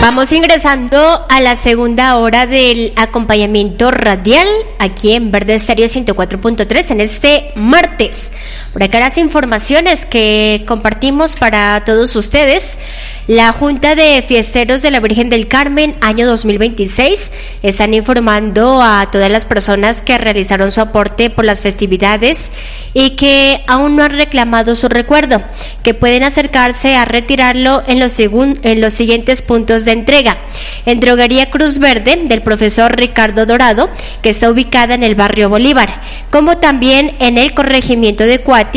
Vamos ingresando a la segunda hora del acompañamiento radial aquí en Verde Estéreo 104.3 en este martes. Por acá las informaciones que compartimos para todos ustedes. La Junta de Fiesteros de la Virgen del Carmen, año 2026, están informando a todas las personas que realizaron su aporte por las festividades y que aún no han reclamado su recuerdo, que pueden acercarse a retirarlo en los siguientes puntos de entrega. En Droguería Cruz Verde del profesor Ricardo Dorado, que está ubicada en el barrio Bolívar, como también en el corregimiento de Cuati,